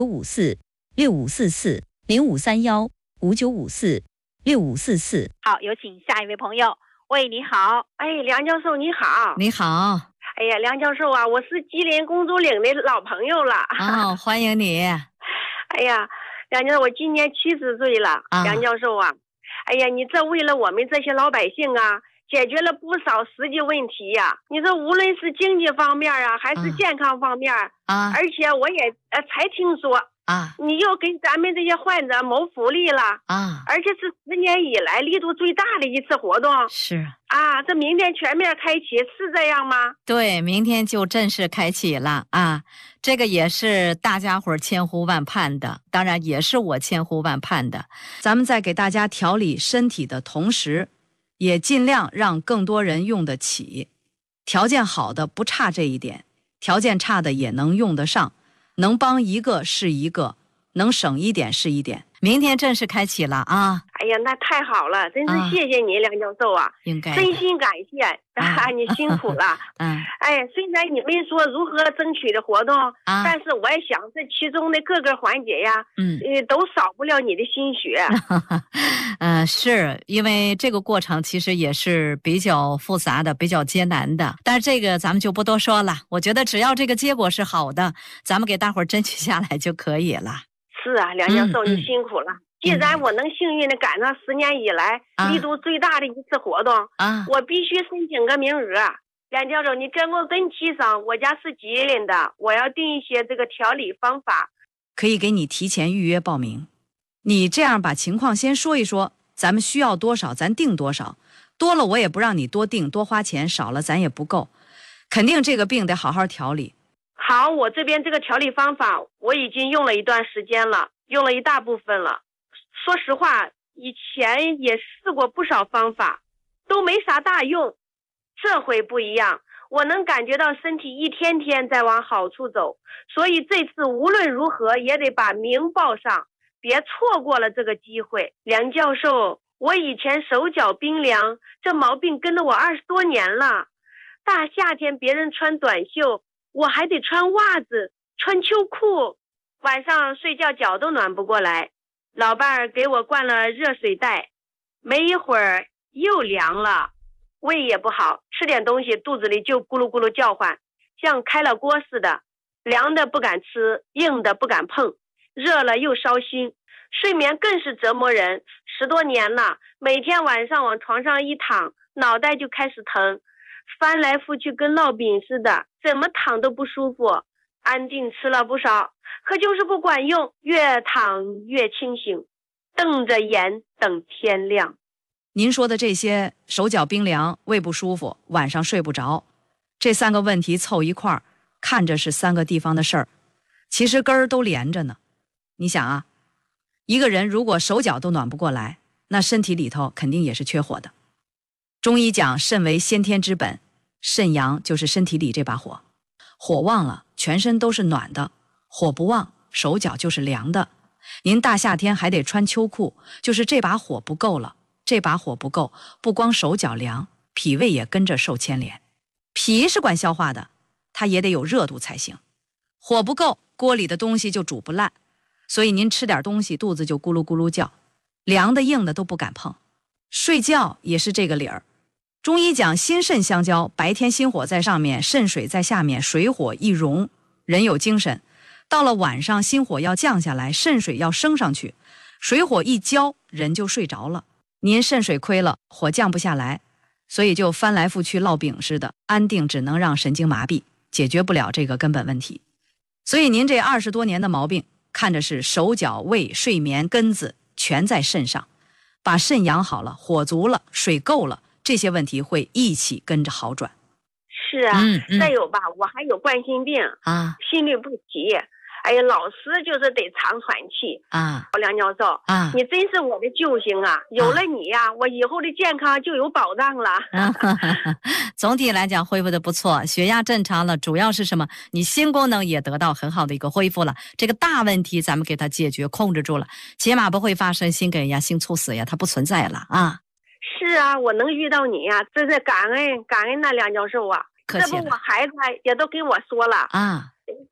05446544053159546544。 好，有请下一位朋友。喂，你好。 梁教授你好。 你好。 梁教授啊，我是吉林公主岭的老朋友了。 欢迎你。 梁教授，我今年70岁了。梁教授啊，你这为了我们这些老百姓啊，解决了不少实际问题呀。你说无论是经济方面啊，还是健康方面而且我也才听说你又给咱们这些患者谋福利了而且是10年以来力度最大的一次活动。 是这明天全面开启，是这样吗？ 对，明天就正式开启了这个也是大家伙千呼万盼的，当然也是我千呼万盼的。咱们在给大家调理身体的同时，也尽量让更多人用得起，条件好的不差这一点，条件差的也能用得上，能帮一个是一个，能省一点是一点。明天正式开启了那太好了，真是谢谢你梁教授应该真心感谢你辛苦了虽然你没说如何争取的活动但是我也想这其中的各个环节呀都少不了你的心血是因为这个过程其实也是比较复杂的，比较艰难的，但是这个咱们就不多说了，我觉得只要这个结果是好的，咱们给大伙争取下来就可以了。 是梁教授你辛苦了既然我能幸运的赶上10年以来力度最大的一次活动我必须申请个名额。梁教授你跟我跟齐上，我家是吉林的，我要定一些这个调理方法。 可以给你提前预约报名，你这样把情况先说一说，咱们需要多少咱定多少，多了我也不让你多定多花钱，少了咱也不够，肯定这个病得好好调理。 好，我这边这个调理方法我已经用了一段时间了，用了一大部分了。说实话以前也试过不少方法都没啥大用，这回不一样，我能感觉到身体一天天在往好处走，所以这次无论如何也得把名报上，别错过了这个机会。梁教授，我以前手脚冰凉，这毛病跟了我20多年了，大夏天别人穿短袖，我还得穿袜子穿秋裤，晚上睡觉脚都暖不过来，老伴儿给我灌了热水袋，没一会儿又凉了，胃也不好，吃点东西肚子里就咕噜咕噜叫唤，像开了锅似的，凉的不敢吃，硬的不敢碰，热了又烧心，睡眠更是折磨人。10多年了，每天晚上往床上一躺，脑袋就开始疼，翻来覆去跟烙饼似的，怎么躺都不舒服。安定吃了不少，可就是不管用，越躺越清醒，瞪着眼等天亮。 您说的这些，手脚冰凉，胃不舒服，晚上睡不着，这3个问题凑一块儿，看着是3个地方的事儿，其实根儿都连着呢。你想一个人如果手脚都暖不过来，那身体里头肯定也是缺火的。中医讲肾为先天之本，肾阳就是身体里这把火，火旺了全身都是暖的，火不旺手脚就是凉的。您大夏天还得穿秋裤，就是这把火不够了，这把火不够，不光手脚凉，脾胃也跟着受牵连。脾是管消化的，它也得有热度才行，火不够，锅里的东西就煮不烂，所以您吃点东西肚子就咕噜咕噜叫，凉的硬的都不敢碰。睡觉也是这个理儿，中医讲心肾相交，白天心火在上面，肾水在下面，水火一融，人有精神。到了晚上心火要降下来，肾水要升上去，水火一交，人就睡着了。您肾水亏了，火降不下来，所以就翻来覆去烙饼似的，安定只能让神经麻痹，解决不了这个根本问题。所以您这20多年的毛病，看着是手脚胃睡眠根子全在肾上，把肾养好了，火足了，水够了，这些问题会一起跟着好转。 是啊再有吧，我还有冠心病心律不齐，老师就是得常喘气梁教授你真是我的救星有了你我以后的健康就有保障了总体来讲恢复的不错，血压正常了，主要是什么？你心功能也得到很好的一个恢复了，这个大问题咱们给它解决控制住了，起码不会发生心梗呀心猝死呀，它不存在了是我能遇到你真是感恩梁教授这不我孩子也都跟我说了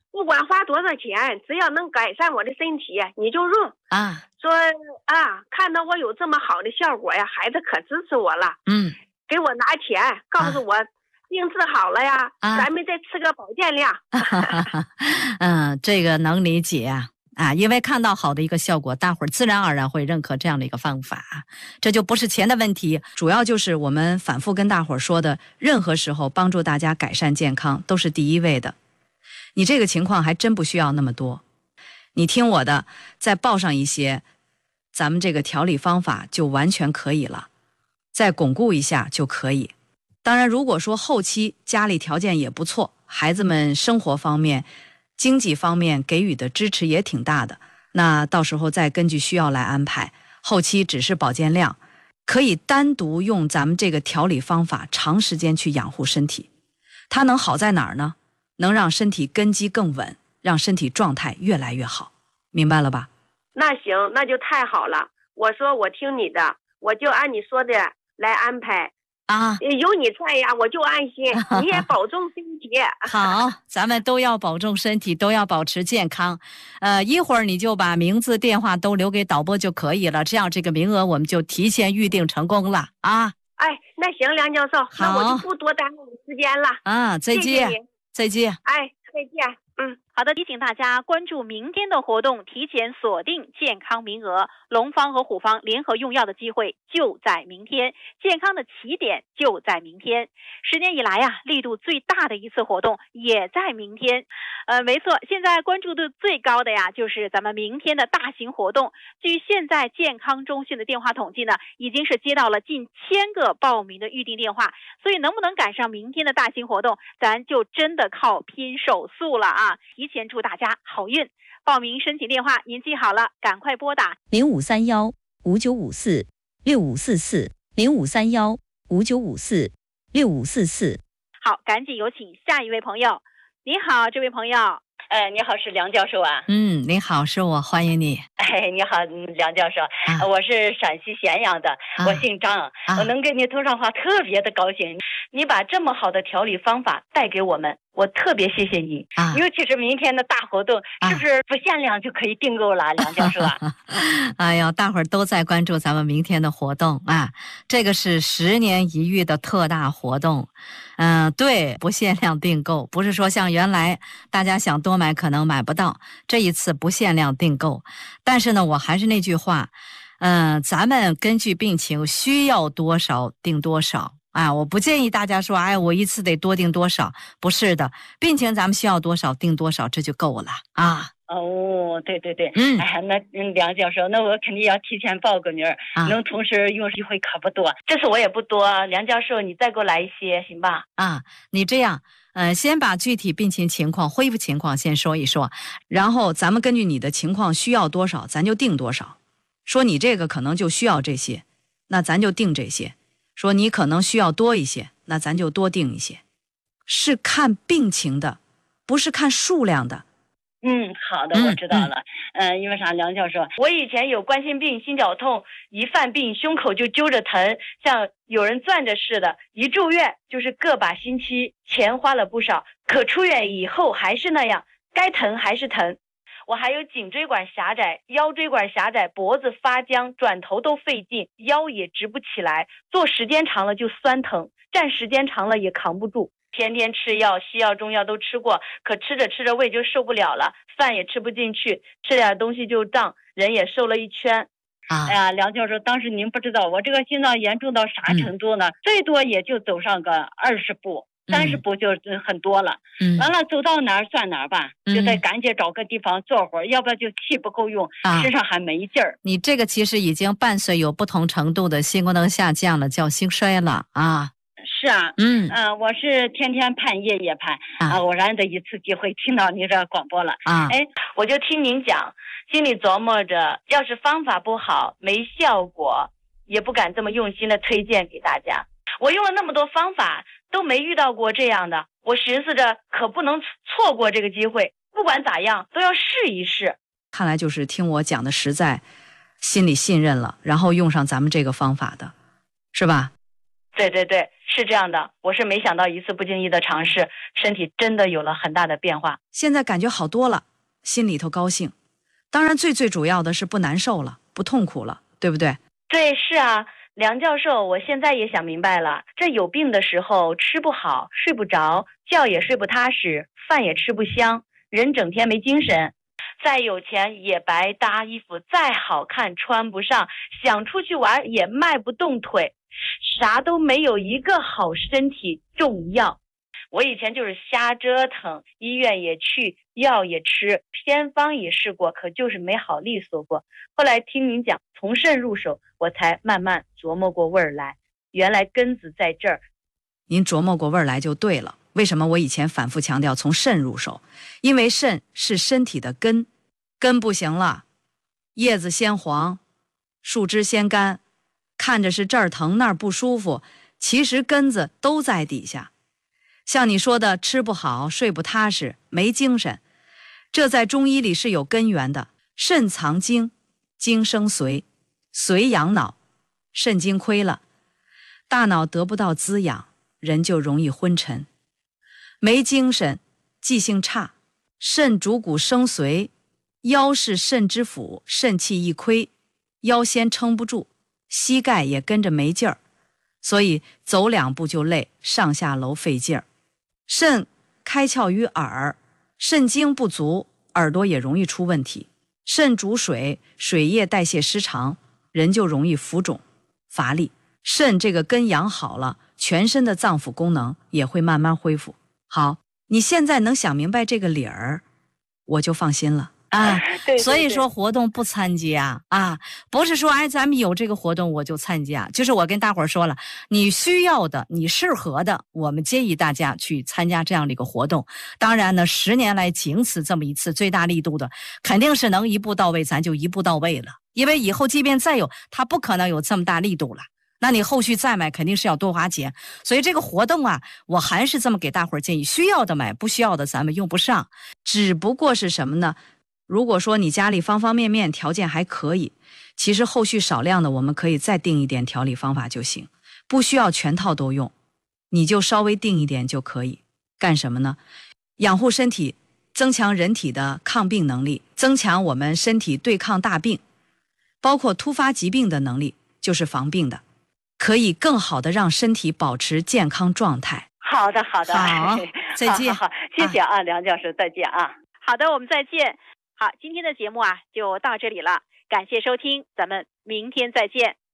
不管花多少钱，只要能改善我的身体，你就用啊。 说啊，看到我有这么好的效果呀，孩子可支持我了，给我拿钱，告诉我病治好了呀，咱们再吃个保健量。 这个能理解啊，因为看到好的一个效果，大伙儿自然而然会认可这样的一个方法，这就不是钱的问题，主要就是我们反复跟大伙儿说的，任何时候帮助大家改善健康都是第一位的。你这个情况还真不需要那么多，你听我的，再报上一些，咱们这个调理方法就完全可以了，再巩固一下就可以。当然，如果说后期家里条件也不错，孩子们生活方面、经济方面给予的支持也挺大的，那到时候再根据需要来安排。后期只是保健量，可以单独用咱们这个调理方法长时间去养护身体。它能好在哪儿呢？能让身体根基更稳，让身体状态越来越好，明白了吧？ 那行，那就太好了。我说我听你的，我就按你说的来安排啊。 有你在呀，我就安心。你也保重身体。 好，咱们都要保重身体，都要保持健康。一会儿你就把名字、电话都留给导播就可以了，这样这个名额我们就提前预定成功了啊。 哎，那行，梁教授，那我就不多耽误时间了啊。再见， 谢谢你， 再见。 哎，再见。 好的，提醒大家关注明天的活动，提前锁定健康名额，龙方和虎方联合用药的机会就在明天，健康的起点就在明天。10年以来呀，力度最大的一次活动也在明天。没错，现在关注度最高的呀，就是咱们明天的大型活动。据现在健康中心的电话统计呢，已经是接到了近1000个报名的预订电话，所以能不能赶上明天的大型活动，咱就真的靠拼手速了啊！提前祝大家好运。报名申请电话您记好了，赶快拨打 0531-5954-6544，0531-5954-6544。 好，赶紧有请下一位朋友。你好，这位朋友。 你好，是梁教授啊。 你好，是我，欢迎你。 你好，梁教授，我是陕西咸阳的，我姓张，我能跟你通上话，特别的高兴。你把这么好的调理方法带给我们，我特别谢谢你。尤其是明天的大活动，是不是不限量就可以订购了，梁教授啊？ 哎呦，大伙儿都在关注咱们明天的活动啊，这个是10年一遇的特大活动。对，不限量订购，不是说像原来大家想多买可能买不到，这一次不限量订购。但是呢，我还是那句话，咱们根据病情需要多少订多少啊，我不建议大家说，我一次得多订多少，不是的，病情咱们需要多少订多少，这就够了啊。 哦，对对对，那梁教授，那我肯定要提前报个名儿，能同时用机会可不多，这次我也不多，梁教授你再给我来一些，行吧？ 你这样，先把具体病情情况、恢复情况先说一说，然后咱们根据你的情况需要多少，咱就定多少。说你这个可能就需要这些，那咱就定这些；说你可能需要多一些，那咱就多定一些。是看病情的，不是看数量的。 好的，我知道了。因为啥，梁教授，我以前有冠心病、心绞痛，一犯病胸口就揪着疼，像有人攥着似的，一住院就是个把星期，钱花了不少，可出院以后还是那样，该疼还是疼。我还有颈椎管狭窄、腰椎管狭窄，脖子发僵，转头都费劲，腰也直不起来，坐时间长了就酸疼，站时间长了也扛不住。天天吃药，西药中药都吃过，可吃着吃着胃就受不了了，饭也吃不进去，吃点东西就胀，人也瘦了一圈。哎呀，梁教授，当时您不知道我这个心脏严重到啥程度呢？最多也就走上个20步，30步就很多了。完了走到哪儿算哪儿吧，就得赶紧找个地方坐会儿，要不然就气不够用，身上还没劲儿。 你这个其实已经伴随有不同程度的心功能下降了，叫心衰了啊。 是啊，我是天天盼夜夜盼偶然的一次机会听到您这广播了我就听您讲，心里琢磨着，要是方法不好没效果，也不敢这么用心的推荐给大家。我用了那么多方法都没遇到过这样的，我寻思着可不能错过这个机会，不管咋样都要试一试。 看来就是听我讲的实在，心里信任了，然后用上咱们这个方法的，是吧？ 对对对，是这样的，我是没想到一次不经意的尝试，身体真的有了很大的变化。 现在感觉好多了，心里头高兴。当然最主要的是不难受了，不痛苦了，对不对？ 对，是啊，梁教授，我现在也想明白了，这有病的时候吃不好，睡不着，觉也睡不踏实，饭也吃不香，人整天没精神。再有钱也白搭，衣服再好看穿不上，想出去玩也迈不动腿，啥都没有一个好身体重要。我以前就是瞎折腾，医院也去，药也吃，偏方也试过，可就是没好利索过。后来听您讲从肾入手，我才慢慢琢磨过味儿来，原来根子在这儿。 您琢磨过味儿来就对了。为什么我以前反复强调从肾入手？因为肾是身体的根，根不行了，叶子先黄，树枝先干，看着是这儿疼那儿不舒服，其实根子都在底下。像你说的吃不好，睡不踏实，没精神，这在中医里是有根源的。肾藏精，精生髓，髓养脑，肾精亏了，大脑得不到滋养，人就容易昏沉，没精神，记性差。肾主骨生髓，腰是肾之府，肾气一亏，腰先撑不住，膝盖也跟着没劲儿，所以走2步就累，上下楼费劲儿。肾开窍于耳，肾精不足，耳朵也容易出问题。肾主水，水液代谢失常，人就容易浮肿乏力。肾这个根养好了，全身的脏腑功能也会慢慢恢复。好，你现在能想明白这个理儿，我就放心了。 对， 所以说活动不参加不是说咱们有这个活动我就参加，就是我跟大伙儿说了，你需要的你适合的，我们建议大家去参加这样的一个活动。当然呢，10年来仅此这么一次，最大力度的肯定是能一步到位，咱就一步到位了，因为以后即便再有，它不可能有这么大力度了，那你后续再买肯定是要多花钱。所以这个活动我还是这么给大伙儿建议，需要的买，不需要的咱们用不上。 只不过是什么呢？如果说你家里方方面面条件还可以，其实后续少量的我们可以再定一点调理方法就行，不需要全套都用，你就稍微定一点就可以。干什么呢？养护身体，增强人体的抗病能力，增强我们身体对抗大病，包括突发疾病的能力，就是防病的，可以更好的让身体保持健康状态。 好的好的， 好，再见。 好，谢谢梁教授，再见啊。 好的，我们再见。好，今天的节目就到这里了，感谢收听，咱们明天再见。